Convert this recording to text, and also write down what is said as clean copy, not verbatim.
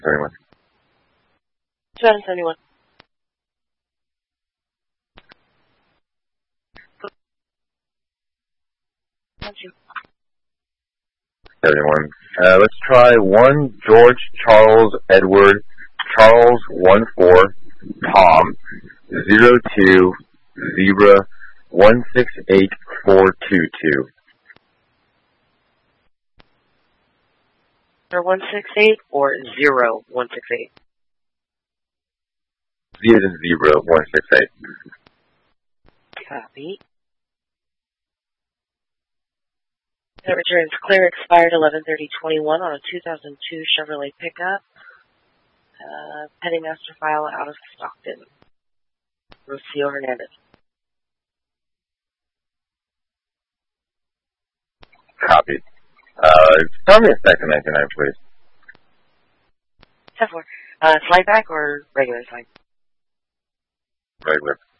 71. 271. Thank you. 71. Let's try 1 George Charles Edward Charles 14 Tom 02 Zebra 168422. 168 or 0168? Zebra 168. Copy. That returns clear expired 11/30/21 on a 2002 Chevrolet pickup. Petty master file out of Stockton. Rocio Hernandez. Copy. Tell me a second 99, please. 10-4. Slide back or regular slide? Regular.